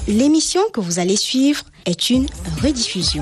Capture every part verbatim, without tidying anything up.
L'émission que vous allez suivre est une rediffusion.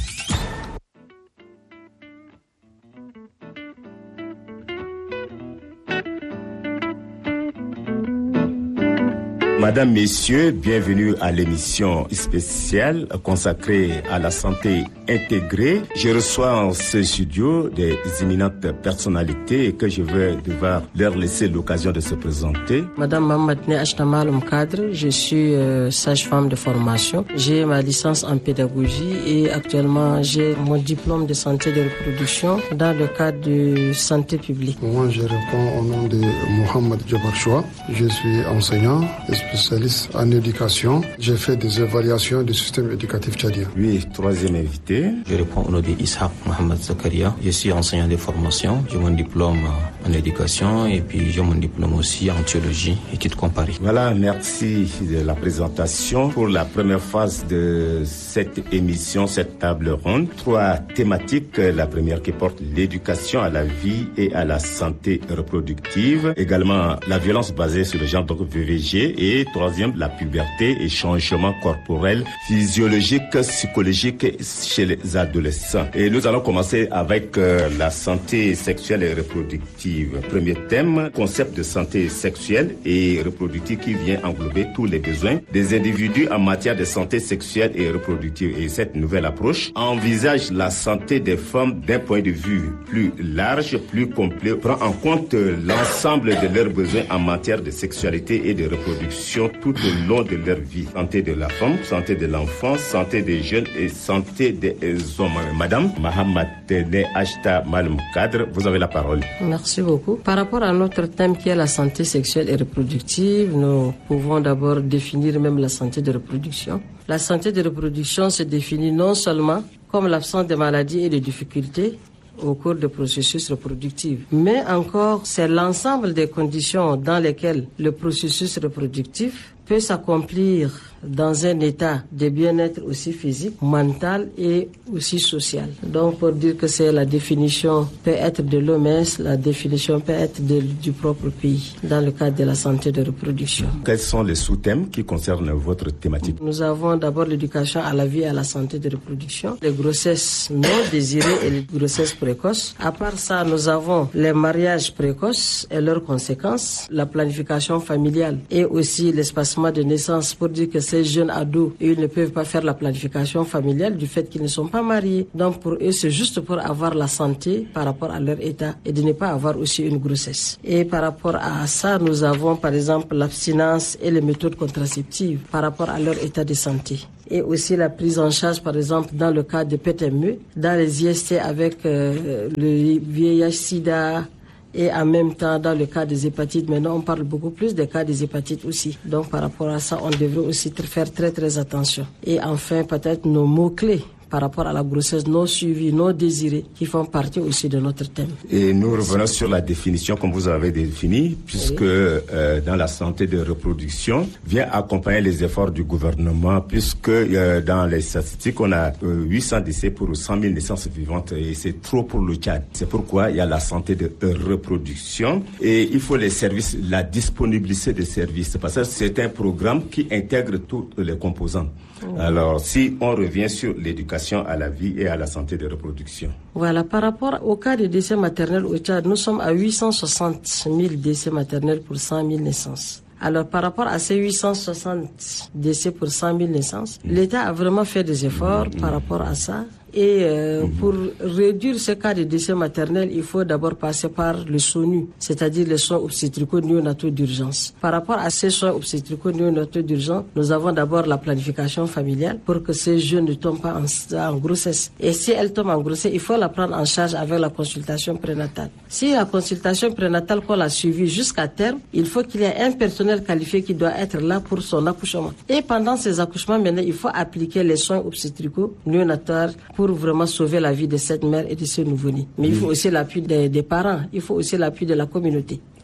Madame, Messieurs, bienvenue à l'émission spéciale consacrée à la santé intégrée. Je reçois en ce studio des éminentes personnalités que je vais devoir leur laisser l'occasion de se présenter. Madame Mamadne Ashtamal Mkadr, je suis euh, sage-femme de formation. J'ai ma licence en pédagogie et actuellement j'ai mon diplôme de santé de reproduction dans le cadre de santé publique. Moi, je réponds au nom de Mohamed Jabarchoua. Je suis enseignant spécialiste en éducation. J'ai fait des évaluations du système éducatif tchadien. Oui, troisième invité. Je réponds au nom de Ishaq Mohamed Zakaria. Je suis enseignant de formation. J'ai mon diplôme en éducation et puis j'ai mon diplôme aussi en théologie, études comparées. Voilà, merci de la présentation. Pour la première phase de cette émission, cette table ronde, trois thématiques. La première qui porte l'éducation à la vie et à la santé reproductive. Également, la violence basée sur le genre, donc V V G. Et troisième, la puberté et changements corporels, physiologiques, psychologiques chez les adolescents. Et nous allons commencer avec euh, la santé sexuelle et reproductive. Premier thème, concept de santé sexuelle et reproductive qui vient englober tous les besoins des individus en matière de santé sexuelle et reproductive. Et cette nouvelle approche envisage la santé des femmes d'un point de vue plus large, plus complet, prend en compte l'ensemble de leurs besoins en matière de sexualité et de reproduction tout au long de leur vie. Santé de la femme, santé de l'enfant, santé des jeunes et santé des hommes. Madame Mahamadne Ashtamal Mkadr, vous avez la parole. Merci beaucoup. Par rapport à notre thème qui est la santé sexuelle et reproductive, nous pouvons d'abord définir même la santé de reproduction. La santé de reproduction se définit non seulement comme l'absence de maladies et de difficultés au cours du processus reproductif, mais encore c'est l'ensemble des conditions dans lesquelles le processus reproductif peut s'accomplir dans un état de bien-être aussi physique, mental et aussi social. Donc pour dire que c'est la définition peut être de l'O M S, la définition peut être de, du propre pays dans le cadre de la santé de reproduction. Quels sont les sous-thèmes qui concernent votre thématique? Nous avons d'abord l'éducation à la vie et à la santé de reproduction, les grossesses non désirées et les grossesses précoces. À part ça, nous avons les mariages précoces et leurs conséquences, la planification familiale et aussi l'espacement de naissance pour dire que ces jeunes ados, ils ne peuvent pas faire la planification familiale du fait qu'ils ne sont pas mariés. Donc pour eux, c'est juste pour avoir la santé par rapport à leur état et de ne pas avoir aussi une grossesse. Et par rapport à ça, nous avons par exemple l'abstinence et les méthodes contraceptives par rapport à leur état de santé. Et aussi la prise en charge, par exemple, dans le cas de P T M E, dans les I S T avec euh, le V I H sida, et en même temps, dans le cas des hépatites, maintenant on parle beaucoup plus des cas des hépatites aussi. Donc par rapport à ça, on devrait aussi faire très très attention. Et enfin, peut-être nos mots-clés par rapport à la grossesse non suivie, non désirée, qui font partie aussi de notre thème. Et nous revenons sur la définition comme vous avez défini, puisque oui. euh, dans la santé de reproduction, vient accompagner les efforts du gouvernement, puisque euh, dans les statistiques, on a euh, huit cents décès pour cent mille naissances vivantes, et c'est trop pour le Tchad. C'est pourquoi il y a la santé de reproduction, et il faut les services, la disponibilité des services, parce que c'est un programme qui intègre toutes les composantes. Mmh. Alors, si on revient sur l'éducation à la vie et à la santé de reproduction. Voilà, par rapport au cas de décès maternels au Tchad, nous sommes à huit cent soixante mille décès maternels pour cent mille naissances. Alors, par rapport à ces huit cent soixante décès pour cent mille naissances, mmh. l'État a vraiment fait des efforts mmh. par rapport à ça. Et euh, mmh. pour réduire ce cas de décès maternel, il faut d'abord passer par le S O N U, c'est-à-dire les soins obstétricaux néonataux d'urgence. Par rapport à ces soins obstétricaux néonataux d'urgence, nous avons d'abord la planification familiale pour que ces jeunes ne tombent pas en, en grossesse. Et si elles tombent en grossesse, il faut la prendre en charge avec la consultation prénatale. Si la consultation prénatale qu'on l'a suivie jusqu'à terme, il faut qu'il y ait un personnel qualifié qui doit être là pour son accouchement. Et pendant ces accouchements, maintenant, il faut appliquer les soins obstétricaux néonataux pour vraiment sauver la vie de cette mère et de ce nouveau-né. Mais mmh. il faut aussi l'appui des, des parents, il faut aussi l'appui de la communauté.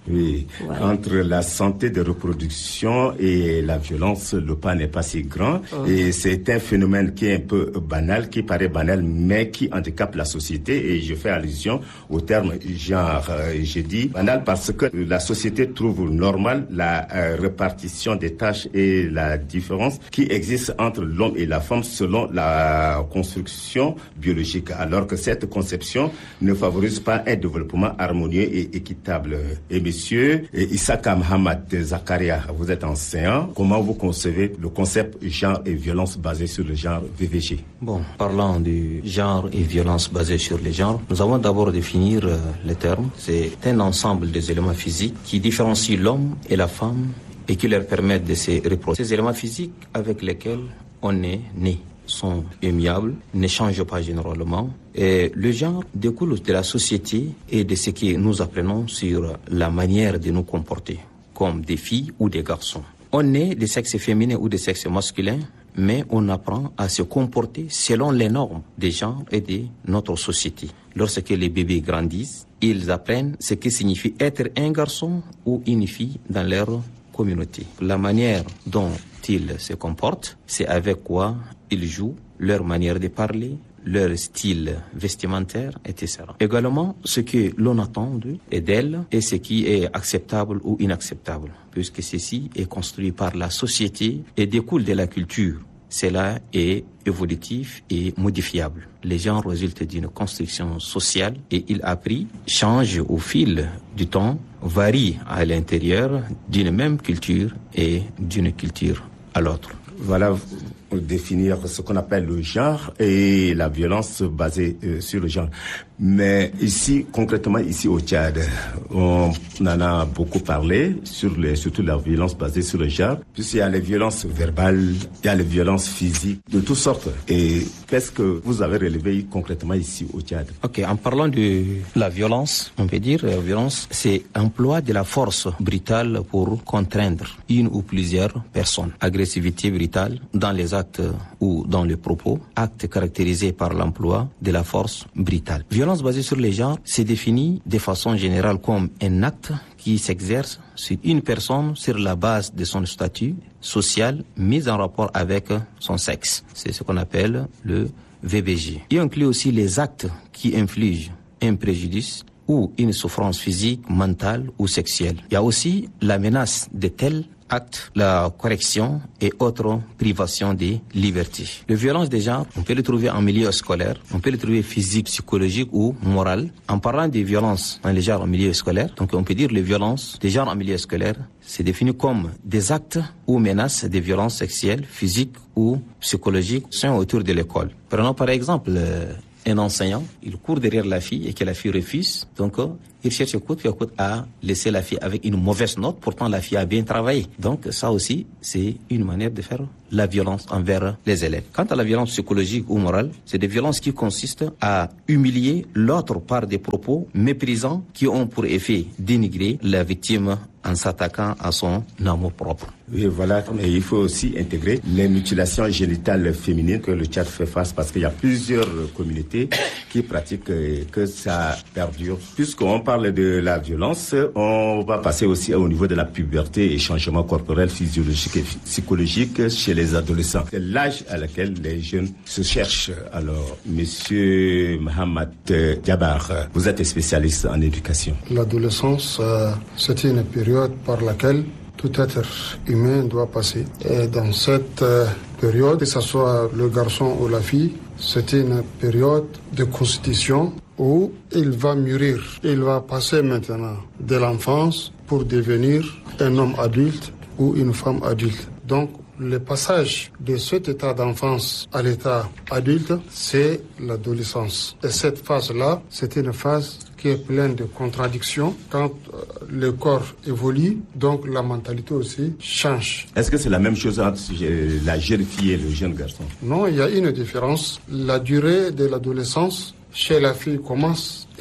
Oui, Voilà. entre la santé de reproduction et la violence, le pas n'est pas si grand. Mmh. Et c'est un phénomène qui est un peu banal, qui paraît banal, mais qui handicape la société. Et je fais allusion au terme genre. J'ai dit banal parce que la société trouve normal la euh, répartition des tâches et la différence qui existe entre l'homme et la femme selon la construction biologique, alors que cette conception ne favorise pas un développement harmonieux et équitable. Et Monsieur Issaka Mohamed Zakaria, vous êtes enseignant. Comment vous concevez le concept genre et violence basée sur le genre V V G? Bon, parlant du genre et violence basée sur le genre, nous avons d'abord définir euh, les termes. C'est un ensemble des éléments physiques qui différencient l'homme et la femme et qui leur permettent de se reproduire. Ces éléments physiques avec lesquels on est né sont immuables, ne changent pas généralement. Et le genre découle de la société et de ce que nous apprenons sur la manière de nous comporter, comme des filles ou des garçons. On est des sexes féminins ou des sexes masculins, mais on apprend à se comporter selon les normes des genres et de notre société. Lorsque les bébés grandissent, ils apprennent ce que signifie être un garçon ou une fille dans leur communauté. La manière dont ils se comportent, c'est avec quoi ils jouent, leur manière de parler, leur style vestimentaire, et cetera. Également, ce que l'on attend d'eux et d'elles et ce qui est acceptable ou inacceptable, puisque ceci est construit par la société et découle de la culture. Cela est évolutif et modifiable. Les genres résultent d'une construction sociale et il a pris, change au fil du temps, varie à l'intérieur d'une même culture et d'une culture à l'autre. Voilà, pour définir ce qu'on appelle le genre et la violence basée euh, sur le genre. Mais ici, concrètement, ici au Tchad, on en a beaucoup parlé, sur les, surtout la violence basée sur le genre, puisqu'il y a les violences verbales, il y a les violences physiques, de toutes sortes. Et qu'est-ce que vous avez relevé concrètement ici au Tchad? Ok, en parlant de la violence, on peut dire la violence, c'est emploi de la force brutale pour contraindre une ou plusieurs personnes. Agressivité brutale dans les actes ou dans les propos, actes caractérisés par l'emploi de la force brutale. Violence basée sur les genres se définit de façon générale comme un acte qui s'exerce sur une personne sur la base de son statut social mis en rapport avec son sexe. C'est ce qu'on appelle le V B G. Il inclut aussi les actes qui infligent un préjudice ou une souffrance physique, mentale ou sexuelle. Il y a aussi la menace de tels actes, la correction et autres privations des libertés. Les violences des genres, on peut les trouver en milieu scolaire, on peut les trouver physique, psychologique ou morale. En parlant des violences dans les genres en milieu scolaire, donc on peut dire les violences des genres en milieu scolaire, c'est défini comme des actes ou menaces de violences sexuelles, physiques ou psychologiques sont autour de l'école. Prenons par exemple euh, un enseignant, il court derrière la fille et que la fille refuse, donc euh, il cherche coûte que coûte à laisser la fille avec une mauvaise note, pourtant la fille a bien travaillé. Donc ça aussi, c'est une manière de faire la violence envers les élèves. Quant à la violence psychologique ou morale, c'est des violences qui consistent à humilier l'autre par des propos méprisants qui ont pour effet dénigrer la victime en s'attaquant à son amour propre. Oui, voilà. Mais il faut aussi intégrer les mutilations génitales féminines que le Tchad fait face parce qu'il y a plusieurs communautés qui pratiquent et que ça perdure. Puisqu'on parle de la violence, on va passer aussi au niveau de la puberté et changements corporels, physiologiques et psychologiques chez les adolescents. C'est l'âge à laquelle les jeunes se cherchent. Alors, Monsieur Mohamed Djabar, vous êtes spécialiste en éducation. L'adolescence, euh, c'est une période par laquelle tout être humain doit passer. Et dans cette euh, période, que ce soit le garçon ou la fille, c'est une période de constitution où il va mûrir. Il va passer maintenant de l'enfance pour devenir un homme adulte ou une femme adulte. Donc, le passage de cet état d'enfance à l'état adulte, c'est l'adolescence. Et cette phase-là, c'est une phase qui est pleine de contradictions. Quand le corps évolue, donc la mentalité aussi change. Est-ce que c'est la même chose entre la jeune fille et le jeune garçon? Non, il y a une différence. La durée de l'adolescence chez la fille commence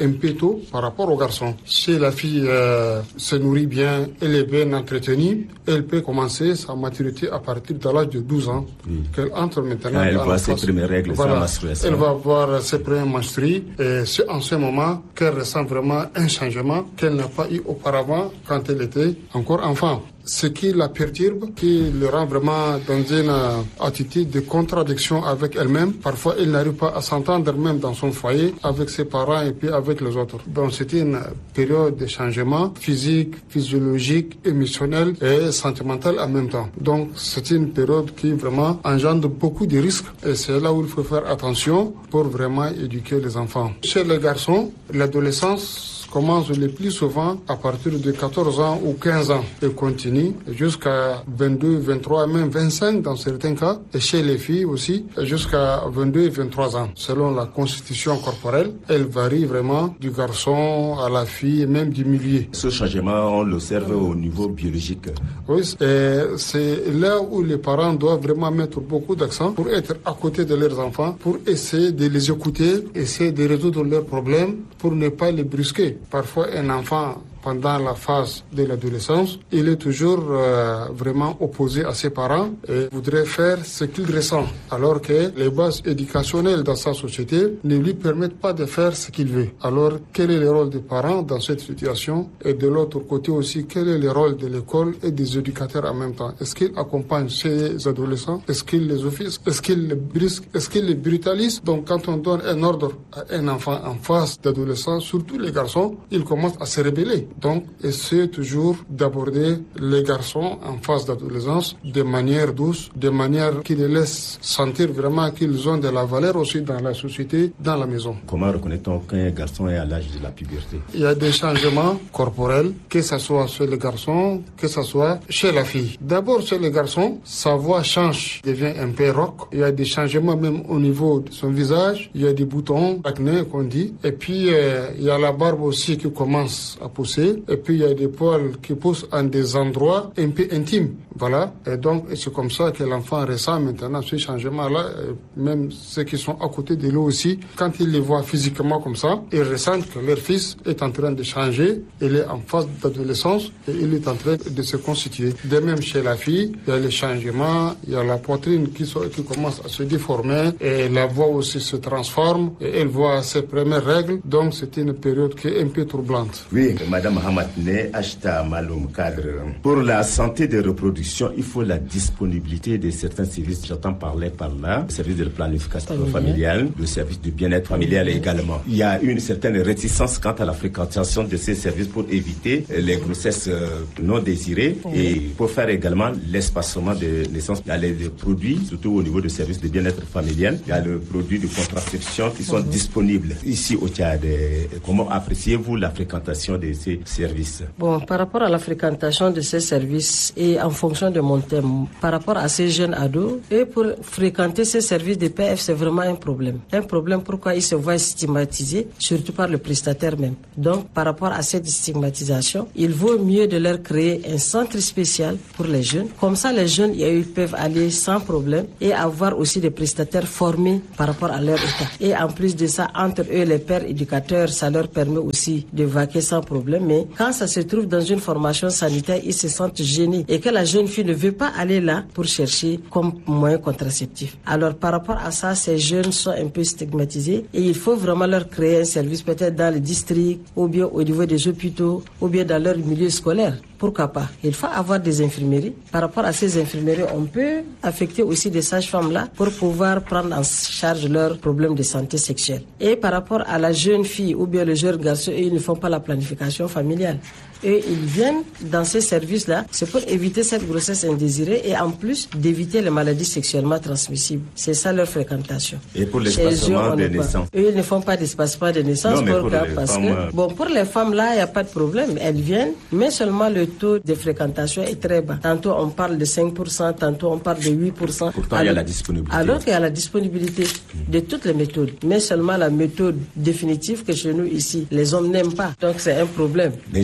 un peu tôt par rapport au garçon. Si la fille euh, se nourrit bien, elle est bien entretenue, elle peut commencer sa maturité à partir de l'âge de douze ans, mmh. qu'elle entre maintenant ah, elle dans voit la ses phase. premières règles, voilà. sa menstruation. Elle va voir ses premières menstrues et c'est en ce moment qu'elle ressent vraiment un changement qu'elle n'a pas eu auparavant quand elle était encore enfant. Ce qui la perturbe, qui le rend vraiment dans une euh, attitude de contradiction avec elle-même. Parfois, elle n'arrive pas à s'entendre même dans son foyer, avec ses parents et puis avec les autres. Donc, c'est une période de changement physique, physiologique, émotionnel et sentimental en même temps. Donc, c'est une période qui vraiment engendre beaucoup de risques et c'est là où il faut faire attention pour vraiment éduquer les enfants. Chez les garçons, l'adolescence commence le plus souvent à partir de quatorze ans ou quinze ans et continue jusqu'à vingt-deux, vingt-trois, même vingt-cinq dans certains cas, et chez les filles aussi jusqu'à vingt-deux et vingt-trois ans. Selon la constitution corporelle, elle varie vraiment du garçon à la fille et même du milieu. Ce changement, on l'observe au niveau biologique. Oui, et c'est là où les parents doivent vraiment mettre beaucoup d'accent pour être à côté de leurs enfants, pour essayer de les écouter, essayer de résoudre leurs problèmes, pour ne pas les brusquer. Parfois, un enfant, pendant la phase de l'adolescence, il est toujours euh, vraiment opposé à ses parents et voudrait faire ce qu'il ressent, alors que les bases éducationnelles dans sa société ne lui permettent pas de faire ce qu'il veut. Alors, quel est le rôle des parents dans cette situation? Et de l'autre côté aussi, quel est le rôle de l'école et des éducateurs en même temps? Est-ce qu'ils accompagnent ces adolescents? Est-ce qu'ils les offusquent? Est-ce qu'ils les brusquent? Est-ce qu'ils les brutalisent? Donc, quand on donne un ordre à un enfant en phase d'adolescence, surtout les garçons, ils commencent à se rebeller. Donc, essayez toujours d'aborder les garçons en phase d'adolescence de manière douce, de manière qui les laisse sentir vraiment qu'ils ont de la valeur aussi dans la société, dans la maison. Comment reconnaît-on qu'un garçon est à l'âge de la puberté? Il y a des changements corporels, que ce soit chez les garçons, que ce soit chez la fille. D'abord, chez les garçons, sa voix change, devient un peu rauque. Il y a des changements même au niveau de son visage. Il y a des boutons, acné qu'on dit. Et puis, euh, il y a la barbe aussi qui commence à pousser. Et puis, il y a des poils qui poussent en des endroits un peu intimes. Voilà. Et donc, c'est comme ça que l'enfant ressent maintenant ce changement-là. Même ceux qui sont à côté de lui aussi, quand ils les voient physiquement comme ça, ils ressentent que leur fils est en train de changer. Il est en phase d'adolescence et il est en train de se constituer. De même chez la fille, il y a les changements, il y a la poitrine qui, so- qui commence à se déformer et la voix aussi se transforme et elle voit ses premières règles. Donc, c'est une période qui est un peu troublante. Oui, Madame Hamatne, Ashta Maloum Cadre. Pour la santé de reproduction, il faut la disponibilité de certains services. J'entends parler par là, le service de planification familiale, familiale le service du bien-être familial également. Il y a une certaine réticence quant à la fréquentation de ces services pour éviter les grossesses non désirées et pour faire également l'espacement de naissance. Il y a les produits, surtout au niveau du service de bien-être familial, il y a le produit de contraception qui sont disponibles ici au Tchad. Comment appréciez-vous la fréquentation de ces services? Bon, par rapport à la fréquentation de ces services et en fonction de mon thème, par rapport à ces jeunes ados, et pour fréquenter ces services de P F, c'est vraiment un problème. Un problème pourquoi ils se voient stigmatisés, surtout par le prestataire même. Donc, par rapport à cette stigmatisation, il vaut mieux de leur créer un centre spécial pour les jeunes. Comme ça, les jeunes, ils peuvent aller sans problème et avoir aussi des prestataires formés par rapport à leur état. Et en plus de ça, entre eux, les pères éducateurs, ça leur permet aussi de vaquer sans problème. Mais quand ça se trouve dans une formation sanitaire, ils se sentent gênés et que la jeune fille ne veut pas aller là pour chercher comme moyen contraceptif. Alors, par rapport à ça, ces jeunes sont un peu stigmatisés et il faut vraiment leur créer un service peut-être dans le district ou bien au niveau des hôpitaux ou bien dans leur milieu scolaire. Pourquoi pas? Il faut avoir des infirmeries. Par rapport à ces infirmeries, on peut affecter aussi des sages-femmes là pour pouvoir prendre en charge leurs problèmes de santé sexuelle. Et par rapport à la jeune fille ou bien le jeune garçon, ils ne font pas la planification familiale. Et ils viennent dans ces services-là, c'est pour éviter cette grossesse indésirée et en plus d'éviter les maladies sexuellement transmissibles. C'est ça leur fréquentation. Et pour l'espacement des naissances? Eux, ils ne font pas d'espacement des naissances. Non, mais pour cas, les parce femmes, que, bon, pour les femmes, là, il n'y a pas de problème. Elles viennent, mais seulement le taux de fréquentation est très bas. Tantôt, on parle de cinq pour cent, tantôt, on parle de huit pour cent. Pourtant, alors, il y a la disponibilité. Alors qu'il y a la disponibilité de toutes les méthodes, mais seulement la méthode définitive que chez nous, ici, les hommes n'aiment pas. Donc, c'est un problème. Mais il y a une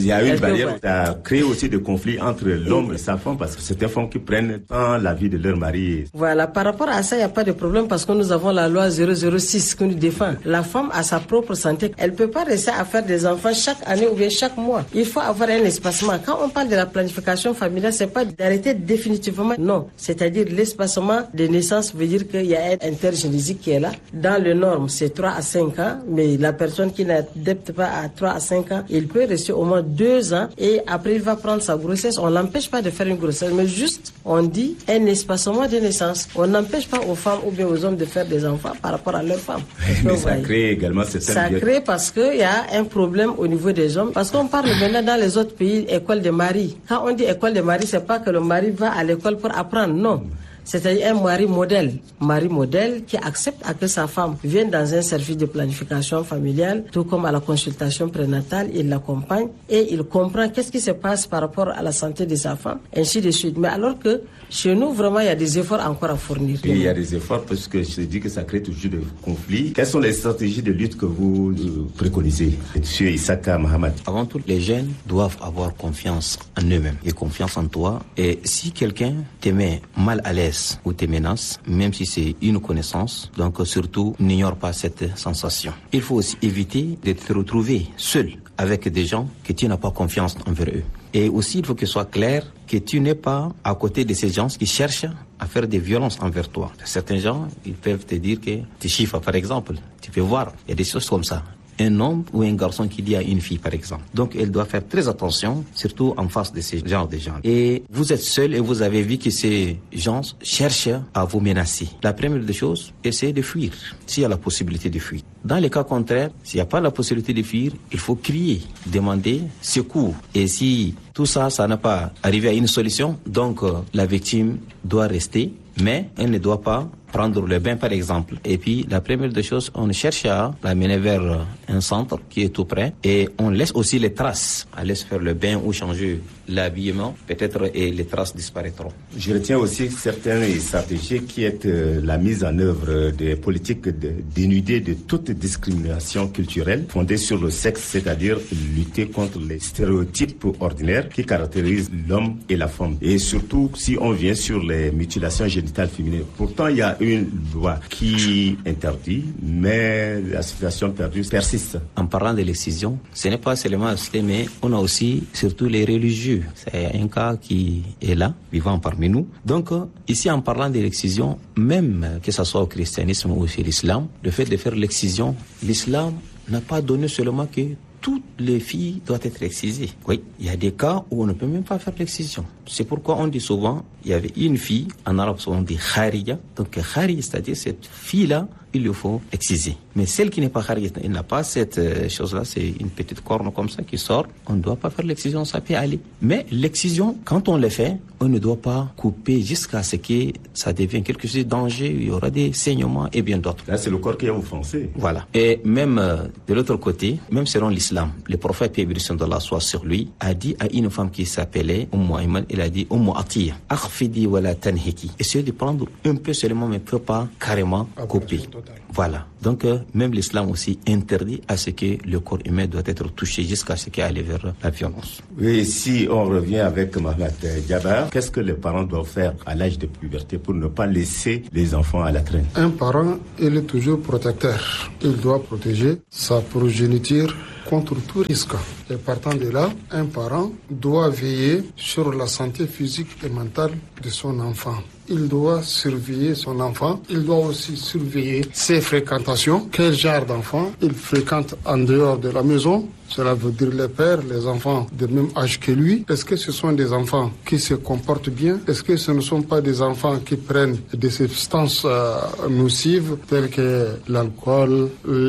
barrière, ça a créé aussi des conflits entre l'homme et sa femme parce que c'est des femmes qui prennent tant la vie de leur mari. Voilà, par rapport à ça, il n'y a pas de problème parce que nous avons la loi zéro zéro six qui nous défend. La femme a sa propre santé. Elle ne peut pas rester à faire des enfants chaque année ou bien chaque mois. Il faut avoir un espacement. Quand on parle de la planification familiale, c'est pas d'arrêter définitivement. Non, c'est-à-dire l'espacement des naissances veut dire qu'il y a un intergénésique qui est là. Dans les normes, c'est trois à cinq ans, mais la personne qui n'adapte pas à trois à cinq ans, il peut rester au moins deux ans et après il va prendre sa grossesse. On n'empêche pas de faire une grossesse, mais juste on dit un espacement de naissance. On n'empêche pas aux femmes ou bien aux hommes de faire des enfants par rapport à leurs femmes. Mais ça voyez. crée également certaines... Ça crée parce qu'il y a un problème au niveau des hommes. Parce qu'on parle maintenant dans les autres pays, école de mari. Quand on dit école de mari, c'est pas que le mari va à l'école pour apprendre, non. C'est-à-dire un mari modèle, mari modèle qui accepte à que sa femme vienne dans un service de planification familiale, tout comme à la consultation prénatale, il l'accompagne et il comprend qu'est-ce qui se passe par rapport à la santé de sa femme, ainsi de suite. Mais alors que chez nous, vraiment, il y a des efforts encore à fournir. Et il y a des efforts parce que je dis que ça crée toujours des conflits. Quelles sont les stratégies de lutte que vous préconisez, Monsieur Issaka Mohamed? Avant tout, les jeunes doivent avoir confiance en eux-mêmes et confiance en toi. Et si quelqu'un te met mal à l'aise ou te menace, même si c'est une connaissance, donc surtout n'ignore pas cette sensation. Il faut aussi éviter de te retrouver seul avec des gens que tu n'as pas confiance envers eux. Et aussi, il faut que ce soit clair que tu n'es pas à côté de ces gens qui cherchent à faire des violences envers toi. Certains gens, ils peuvent te dire que tu chiffres, par exemple. Tu peux voir, il y a des choses comme ça. Un homme ou un garçon qui dit à une fille, par exemple. Donc, elle doit faire très attention, surtout en face de ces genres de gens. Et vous êtes seul et vous avez vu que ces gens cherchent à vous menacer. La première des choses, essayez de fuir, s'il y a la possibilité de fuir. Dans les cas contraires, s'il n'y a pas la possibilité de fuir, il faut crier, demander secours. Et si tout ça, ça n'a pas arrivé à une solution, donc euh, la victime doit rester, mais elle ne doit pas prendre le bain, par exemple. Et puis, la première des choses, on cherche à la mener vers un centre qui est tout près et on laisse aussi les traces. On laisse faire le bain ou changer l'habillement, peut-être, et les traces disparaîtront. Je retiens aussi certaines stratégies qui est euh, la mise en œuvre des politiques de, dénudées de toute discrimination culturelle fondée sur le sexe, c'est-à-dire lutter contre les stéréotypes ordinaires qui caractérisent l'homme et la femme. Et surtout, si on vient sur les mutilations génitales féminines. Pourtant, il y a une loi qui interdit, mais la situation perdue persiste. En parlant de l'excision, ce n'est pas seulement la société, mais on a aussi surtout les religieux. C'est un cas qui est là, vivant parmi nous. Donc, ici, en parlant de l'excision, même que ce soit au christianisme ou chez l'islam, le fait de faire l'excision, l'islam n'a pas donné seulement que toutes les filles doivent être excisées. Oui, il y a des cas où on ne peut même pas faire l'excision. C'est pourquoi on dit souvent, il y avait une fille, en arabe on dit khariya. Donc khariya, c'est-à-dire cette fille-là, il lui faut exciser. Mais celle qui n'est pas khariya, elle n'a pas cette euh, chose-là, c'est une petite corne comme ça qui sort. On ne doit pas faire l'excision, ça peut aller. Mais l'excision, quand on le fait, on ne doit pas couper jusqu'à ce que ça devienne quelque chose de dangereux. Il y aura des saignements et bien d'autres. Là, c'est le corps qui est offensé. Voilà. Et même euh, de l'autre côté, même selon l'islam, le prophète, paix et bénédiction d'Allah soit sur lui, a dit à une femme qui s'appelait Umm Ayman, il a dit Umm Atiya, akhfidi wa la tanhiki. Essayez de prendre un peu seulement, mais ne peut pas carrément couper. Voilà. Donc, euh, même l'islam aussi interdit à ce que le corps humain doit être touché jusqu'à ce qu'il aille vers la violence. Oui, si on revient avec Mohamed Djabar, qu'est-ce que les parents doivent faire à l'âge de puberté pour ne pas laisser les enfants à la traîne? Un parent, il est toujours protecteur. Il doit protéger sa progéniture contre tout risque. Et partant de là, un parent doit veiller sur la santé physique et mentale de son enfant. Il doit surveiller son enfant. Il doit aussi surveiller ses fréquentations. Quel genre d'enfant il fréquente en dehors de la maison? Cela veut dire les pères, les enfants de même âge que lui. Est-ce que ce sont des enfants qui se comportent bien? Est-ce que ce ne sont pas des enfants qui prennent des substances euh, nocives telles que l'alcool,